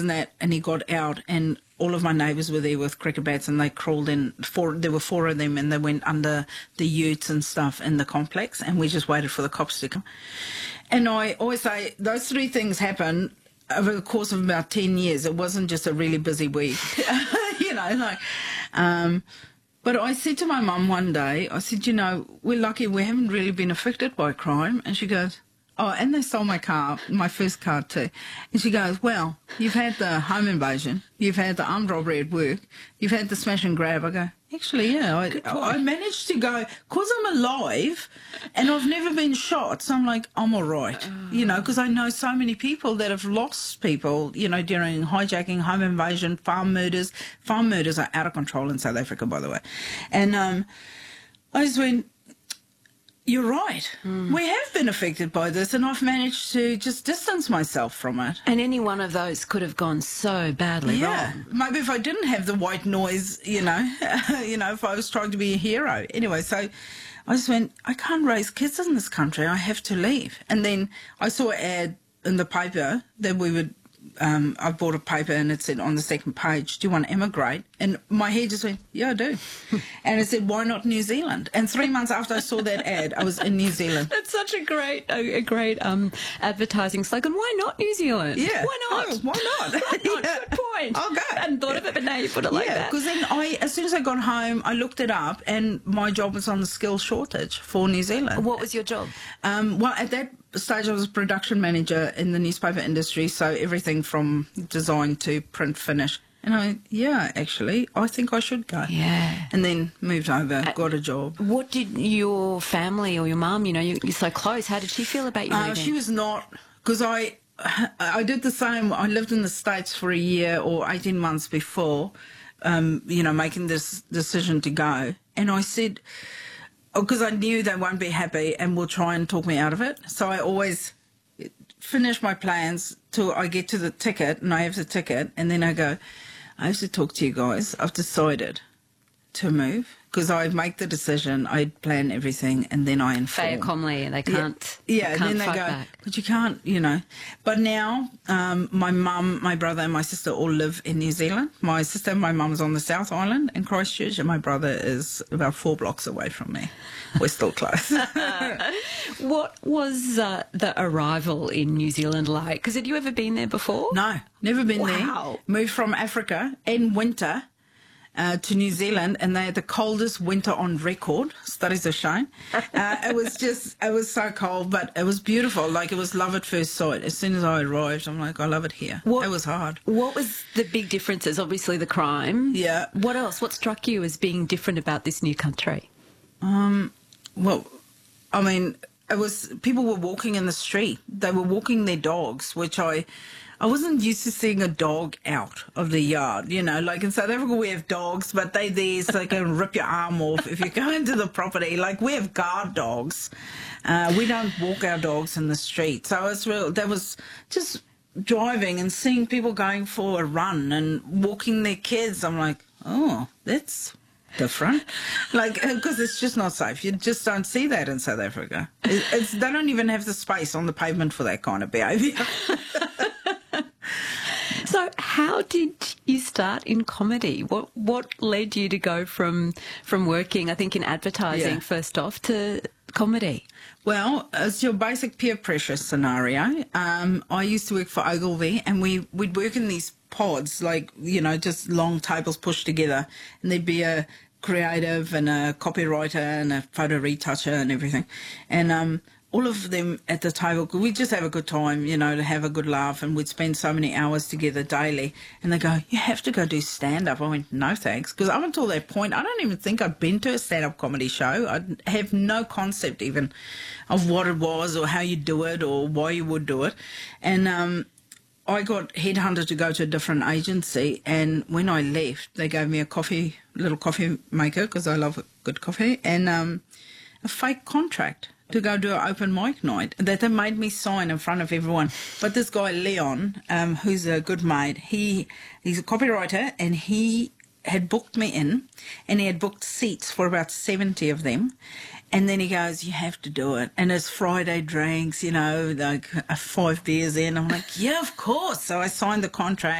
and that, and he got out, and all of my neighbours were there with cricket bats, and they crawled in. There were 4 of them, and they went under the utes and stuff in the complex, and we just waited for the cops to come. And I always say those 3 things happened over the course of about 10 years. It wasn't just a really busy week, But I said to my mum one day, I said, we're lucky we haven't really been affected by crime. And she goes, oh, and they stole my car, my first car too. And she goes, well, you've had the home invasion, you've had the armed robbery at work, you've had the smash and grab. I go, actually, yeah, I managed to go, because I'm alive and I've never been shot. So I'm like, I'm all right, because I know so many people that have lost people, during hijacking, home invasion, farm murders. Farm murders are out of control in South Africa, by the way. And I just went, you're right. We have been affected by this, and I've managed to just distance myself from it. And any one of those could have gone so badly wrong. Maybe if I didn't have the white noise, if I was trying to be a hero. Anyway, so I just went, I can't raise kids in this country. I have to leave. And then I saw an ad in the paper that we would... I bought a paper and it said on the second page, do you want to emigrate? And my head just went, yeah, I do. And it said, why not New Zealand? And 3 months after I saw that ad, I was in New Zealand. That's such a great advertising slogan. Why not New Zealand? Yeah. Why not? Oh, why not? Good point. I'll go. I hadn't thought of it, but now you put it like that. Yeah, because then as soon as I got home, I looked it up and my job was on the skills shortage for New Zealand. What was your job? Well, at that stage I was a production manager in the newspaper industry, so everything from design to print finish. And actually, I think I should go. Yeah. And then moved over, got a job. What did your family or your mum, you're so close, how did she feel about you leaving? She was not, because I did the same. I lived in the States for a year or 18 months before, making this decision to go. And I said, because I knew they won't be happy and will try and talk me out of it. So I always finish my plans till I get to the ticket, and I have the ticket, and then I go, I have to talk to you guys. I've decided to move, because I make the decision, I plan everything, and then I inform. Fait accompli, and they can't. Yeah, can't and then they go, back. but you can't, But now, my mum, my brother, and my sister all live in New Zealand. My sister and my mum's on the South Island in Christchurch, and my brother is about 4 blocks away from me. We're still close. What was the arrival in New Zealand like? Because had you ever been there before? No, never been there. Wow. Moved from Africa in winter to New Zealand, and they had the coldest winter on record. Studies have shown. It was so cold, but it was beautiful. Like, it was love at first sight. As soon as I arrived, I'm like, I love it here. It was hard. What was the big differences? Obviously the crime. Yeah. What else? What struck you as being different about this new country? Well, I mean, it was, people were walking in the street. They were walking their dogs, which I wasn't used to seeing a dog out of the yard, like in South Africa we have dogs, but they're there so they can rip your arm off if you go into the property. Like, we have guard dogs. We don't walk our dogs in the street. So that was just driving and seeing people going for a run and walking their kids. I'm like, oh, that's different. Like, because it's just not safe. You just don't see that in South Africa. They don't even have the space on the pavement for that kind of behaviour. So how did you start in comedy? What led you to go from working, I think, in advertising first off, to comedy? Well, it's your basic peer pressure scenario. I used to work for Ogilvy, and we'd work in these pods, like, just long tables pushed together, and there'd be a creative and a copywriter and a photo retoucher and everything. And all of them at the table, we'd just have a good time, to have a good laugh, and we'd spend so many hours together daily. And they go, you have to go do stand-up. I went, no thanks, because up until that point, I don't even think I'd been to a stand-up comedy show. I have no concept even of what it was or how you do it or why you would do it. And I got headhunted to go to a different agency, and when I left, they gave me a little coffee maker, because I love good coffee, and a fake contract to go do an open mic night that they made me sign in front of everyone. But this guy, Leon, who's a good mate, he's a copywriter, and he had booked me in, and he had booked seats for about 70 of them. And then he goes, you have to do it. And it's Friday drinks, like 5 beers in. I'm like, yeah, of course. So I signed the contract.